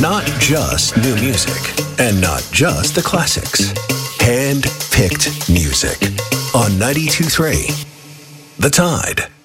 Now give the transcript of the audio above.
Not just new music, and not just the classics. Hand-picked music on 92.3 The Tide.